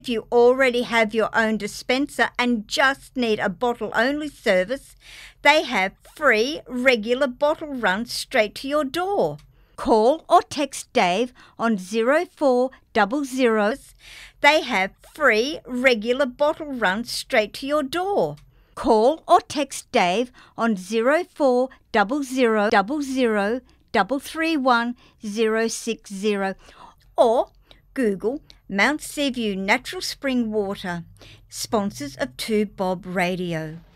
If you already have your own dispenser and just need a bottle-only service, they have free regular bottle runs straight to your door. Call or text Dave on 0400. They have free regular bottle runs straight to your door. Call or text Dave on 0400 331 060 or Google Mount Seaview Natural Spring Water, sponsors of 2Bob Radio.